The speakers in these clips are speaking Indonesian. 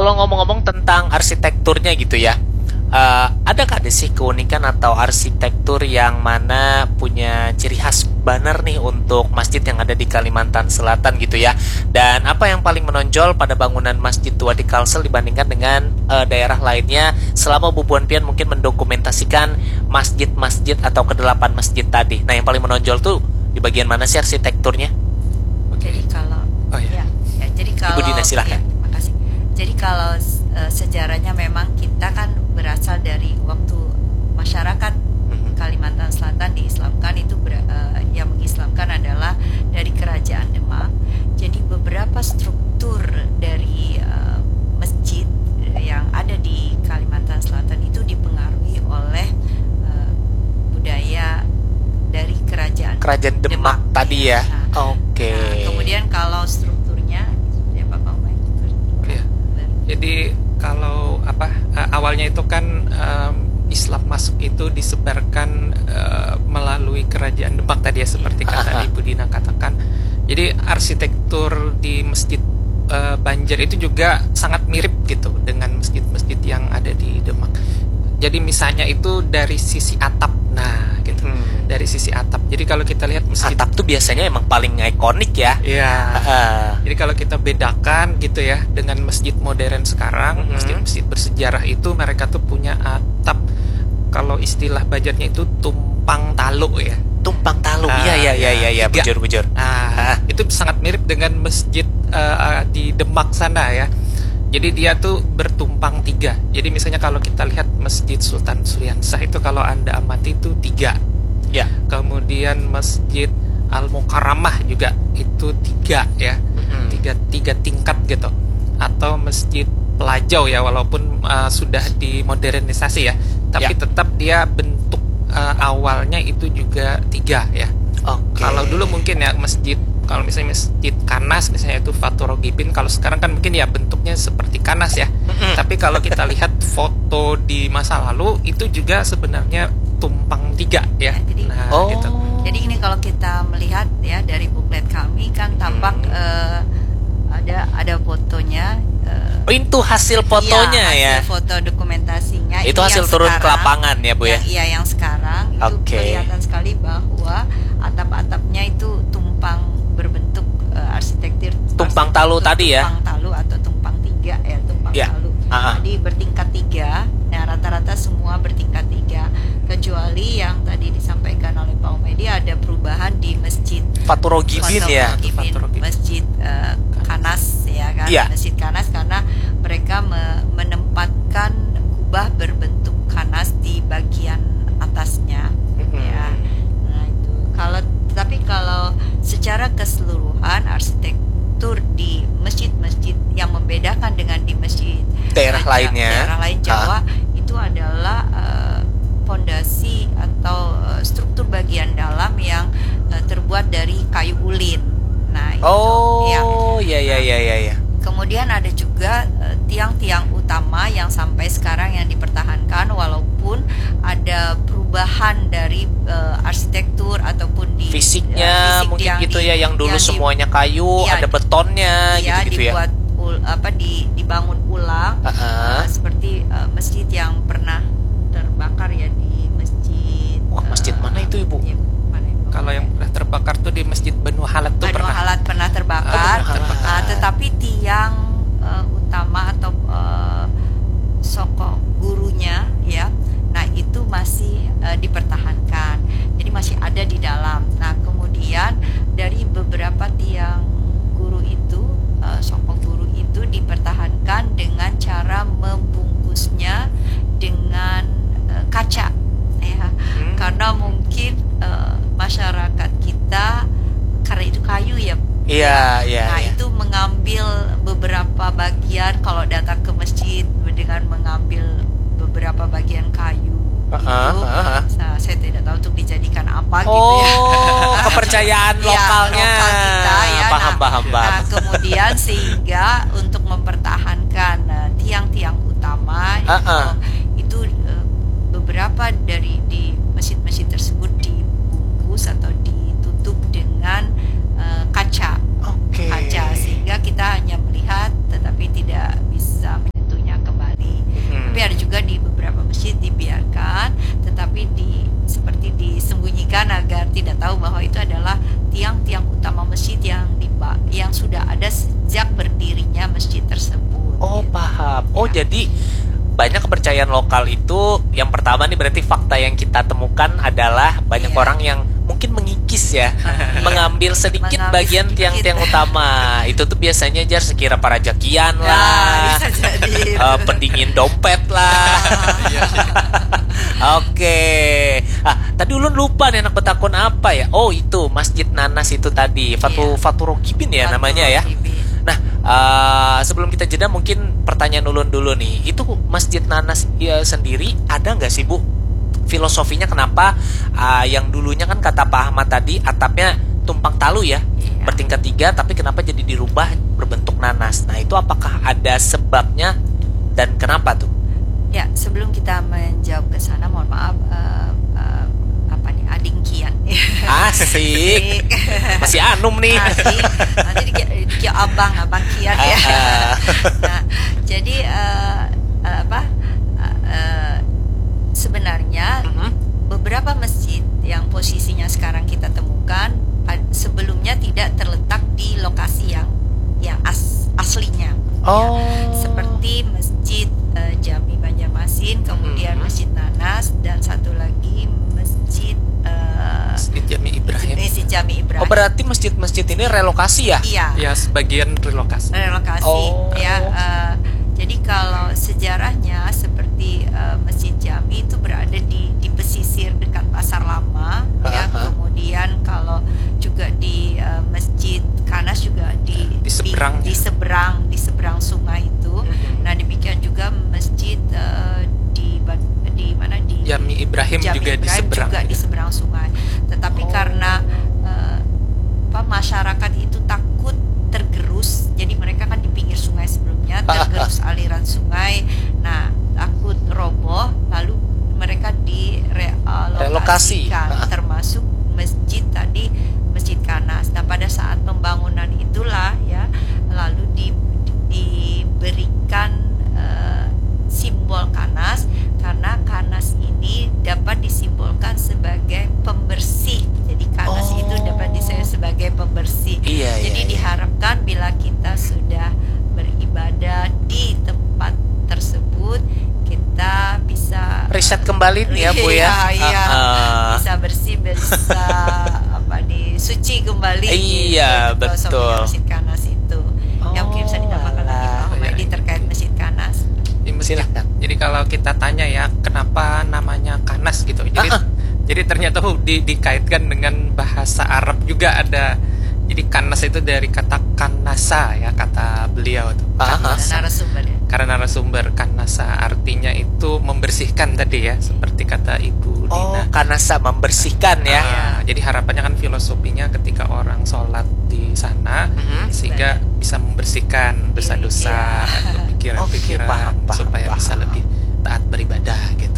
kalau ngomong-ngomong tentang arsitekturnya gitu ya, adakah ada sih keunikan atau arsitektur yang mana punya ciri khas banner nih untuk masjid yang ada di Kalimantan Selatan gitu ya? Dan apa yang paling menonjol pada bangunan Masjid Tua di Kalsel dibandingkan dengan daerah lainnya selama Bu Puan Pian mungkin mendokumentasikan masjid-masjid atau kedelapan masjid tadi? Nah, yang paling menonjol tuh di bagian mana sih arsitekturnya? Jadi kalau Oh ya. jadi kalau Ibu Dina silahkan. makasih. Jadi kalau sejarahnya memang kita kan berasal dari waktu masyarakat Kalimantan Selatan diislamkan itu yang mengislamkan adalah dari Kerajaan Demak. Jadi beberapa struktur dari masjid yang ada di Kalimantan Selatan itu dipengaruhi oleh budaya dari Kerajaan Demak tadi ya. Nah, Oke. kemudian kalau strukturnya seperti apa Pak Umay? Iya. Jadi kalau awalnya itu kan Islam masuk itu disebarkan melalui Kerajaan Demak tadi ya, seperti kata Ibu Dina katakan. Jadi arsitektur di Masjid Banjar itu juga sangat mirip gitu dengan masjid-masjid yang ada di Demak. Jadi misalnya itu dari sisi atap, nah gitu, dari sisi atap. Jadi kalau kita lihat masjid Atap tuh biasanya emang paling ikonik ya. Iya. Jadi kalau kita bedakan gitu ya dengan masjid modern sekarang, masjid-masjid bersejarah itu mereka tuh punya atap, kalau istilah Banjarnya itu tumpang talu ya. Tumpang talu. Iya, bujur. Itu sangat mirip dengan masjid di Demak sana ya. Jadi dia tuh bertumpang tiga. Jadi misalnya kalau kita lihat Masjid Sultan Suriansah itu kalau Anda amati itu tiga. Ya. Kemudian Masjid Al-Mukarramah juga itu tiga ya. Tiga tingkat gitu. Atau Masjid Pelajau ya, walaupun sudah dimodernisasi ya, tapi tetap dia bentuk awalnya itu juga tiga ya. Kalau dulu mungkin ya kalau misalnya Masjid Kanas misalnya itu Faturogibin, kalau sekarang kan mungkin ya bentuknya seperti Kanas ya. Tapi kalau kita lihat foto di masa lalu itu juga sebenarnya tumpang tiga ya. Jadi, gitu. Jadi ini kalau kita melihat ya dari buklet kami kan tampak ada fotonya. Itu hasil fotonya ya. Hasil foto dokumentasinya. Itu ini hasil turun ke lapangan ya Bu ya. Iya, yang sekarang itu kelihatan sekali bahwa atap-atapnya itu tumpang berbentuk arsitektur tumpang talu tadi ya. Tumpang talu atau tumpang tiga ya, tumpang talu. Jadi bertingkat tiga. Nah, rata-rata semua bertingkat tiga, kecuali yang tadi disampaikan oleh Pak Umedi ada perubahan di Masjid Faturogibin ya. Masjid Kanas ya kan. Masjid Kanas karena mereka menempatkan kubah berbentuk kanas di bagian atasnya ya. Nah, itu kalau secara keseluruhan arsitektur di masjid-masjid yang membedakan dengan di masjid daerah lain Jawa itu adalah fondasi atau struktur bagian dalam yang terbuat dari kayu ulin. Nah, itu iya. Kemudian ada juga tiang-tiang utama yang sampai sekarang yang dipertahankan walaupun ada perubahan dari arsitektur ataupun di fisiknya mungkin gitu ya, yang dulu semuanya kayu, ada betonnya gitu ya. Dibuat dibangun ulang seperti masjid yang pernah terbakar ya di masjid. Masjid mana itu Ibu? Kalau yang pernah terbakar tuh di Masjid Banu Halat tuh pernah terbakar. Tetapi tiang utama atau sokong gurunya ya, nah itu masih dipertahankan. Jadi masih ada di dalam. Nah, kemudian dari beberapa tiang guru itu, sokong guru itu dipertahankan dengan cara membungkusnya dengan kaca ya. Karena mungkin masyarakat kita karena itu kayu ya. Nah, itu mengambil beberapa bagian kalau datang ke masjid dengan mengambil beberapa bagian kayu itu. Saya tidak tahu untuk dijadikan apa gitu ya. Kepercayaan lokalnya. Lokal kita ya. Paham. Nah, kemudian sehingga untuk mempertahankan tiang-tiang utama itu beberapa dari di masjid-masjid tersebut dibungkus atau ditutup dengan kaca, sehingga kita hanya melihat tetapi tidak bisa tidak tahu bahwa itu adalah tiang-tiang utama masjid yang sudah ada sejak berdirinya masjid tersebut. Oh, gitu. paham. Oh, Ya. jadi banyak kepercayaan lokal itu yang pertama nih berarti fakta yang kita temukan adalah banyak Iya. orang yang mungkin mengikis ya, mengambil sedikit Mengambil bagian sedikit. tiang-tiang utama. Itu tuh biasanya jar sekira para jakian Ya, lah, bisa jadi. pendingin dompet lah. Oke. Tadi ulun lupa nih anak betakon apa ya? Oh, itu Masjid Nanas itu tadi. Iya. Fatur Rokibin ya Fatul namanya ya. Rokibin. Nah, sebelum kita jeda mungkin pertanyaan ulun dulu nih. Itu Masjid Nanas ya sendiri ada nggak sih Bu? Filosofinya kenapa yang dulunya kan kata Pak Ahmad tadi atapnya tumpang talu ya, Iya. bertingkat 3, tapi kenapa jadi dirubah berbentuk nanas? Nah, itu apakah ada sebabnya dan kenapa tuh? Ya, sebelum kita menjawab ke sana, mohon maaf, apa nih, adingkian. Asik. Masih anum nih. Asik. Nanti dikira abang kian ya. Nah, jadi sebenarnya beberapa masjid yang posisinya sekarang kita temukan sebelumnya tidak terletak di lokasi yang aslinya. Oh. Seperti Masjid Jami Banjarmasin, kemudian Masjid Nanas, dan satu lagi Masjid Masjid Jami Ibrahim. Masjid Jami Ibrahim. Oh, berarti masjid-masjid ini relokasi ya? Iya, Ya, sebagian relokasi. relokasi. Oh. Ya, jadi kalau sejarahnya seperti Masjid Jami itu berada di pesisir dekat Pasar Lama, ya. Kemudian kalau juga di Masjid Kanas juga Di seberang. di seberang sungai itu. Nah, demikian juga masjid di mana di Jami Ibrahim Jami juga di Ibrahim seberang. juga di seberang sungai. Tetapi karena masyarakat itu takut tergerus, jadi mereka kan di pinggir sungai sebelumnya, tergerus aliran sungai. Nah, takut roboh, lalu mereka direlokasikan, termasuk masjid tadi, Masjid Kanas. Nah, pada saat pembangunan itulah ya, lalu diberikan simbol Kanas, karena Kanas ini dapat disimbolkan sebagai pembersih. Jadi Kanas itu dapat disebut sebagai pembersih. Iya, Jadi iya, iya. diharapkan bila kita sudah beribadah di tempat tersebut, kita bisa Riset kembali nih ya Bu ya. Iya, Ah. bisa bersih, bisa suci kembali. Iya, gitu, betul. filosofinya Masjid Kanas itu. Yang mungkin bisa ditambahkan lagi Pak Humaydi terkait Masjid Kanas. Di masjid. Silakan. Jadi kalau kita tanya ya kenapa namanya Kanas gitu. Jadi ternyata dikaitkan dengan bahasa Arab juga ada. Jadi Kanas itu dari kata kanasa ya, kata beliau tuh. Ada narasumber ya. Karena narasumber kanasa artinya itu membersihkan tadi ya, seperti kata Ibu Oh, Dina. Kanasa membersihkan ya. Jadi harapannya kan filosofinya ketika orang sholat di sana sehingga bisa membersihkan dosa-dosa atau pikiran-pikiran Oke, paham, supaya paham. bisa lebih taat beribadah gitu.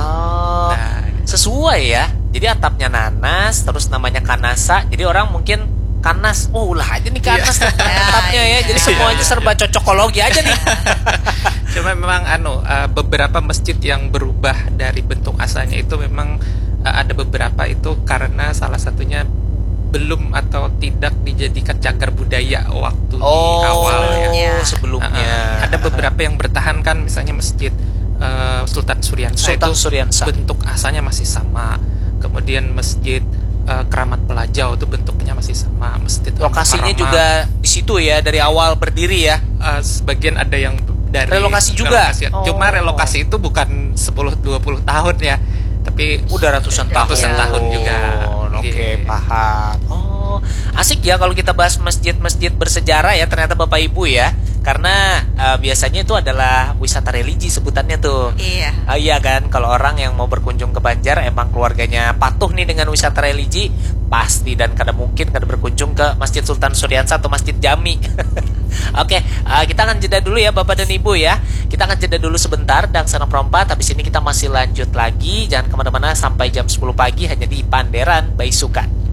Oh, Nah, sesuai ya. Jadi atapnya nanas, terus namanya Kanasa. Jadi orang mungkin Kanas, oh ulah aja nih Kanas atapnya ya. Jadi Iya. semuanya serba cocokologi aja nih. Cuma memang beberapa masjid yang berubah dari bentuk asalnya itu memang ada beberapa itu karena salah satunya belum atau tidak dijadikan cagar budaya waktu di awal ya. sebelumnya. Ada beberapa yang bertahan kan, misalnya masjid Sultan Suryansa Sultan itu Suryansa. bentuk asalnya masih sama. Kemudian masjid Keramat Pelajau itu bentuknya masih sama. Masjid Lokasinya Al-Mukarramah, juga di situ ya, dari awal berdiri ya. sebagian ada yang dari Relokasi juga? relokasi. Oh. Cuma relokasi itu bukan 10-20 tahun ya, tapi Udah ratusan tahun. Ratusan tahun juga. Oke, Iya. paham. Oh, asik ya kalau kita bahas masjid-masjid bersejarah ya ternyata Bapak Ibu ya. Karena biasanya itu adalah wisata religi sebutannya tuh. Iya. Iya kan, kalau orang yang mau berkunjung ke Banjar emang keluarganya patuh nih dengan wisata religi, pasti dan kada mungkin kada berkunjung ke Masjid Sultan Suryansa atau Masjid Jami. Oke, kita akan jeda dulu ya Bapak dan Ibu ya. Kita akan jeda dulu sebentar dan sana perompat. Habis ini kita masih lanjut lagi. Jangan kemana-mana sampai jam 10 pagi hanya di Panderan by Sukan.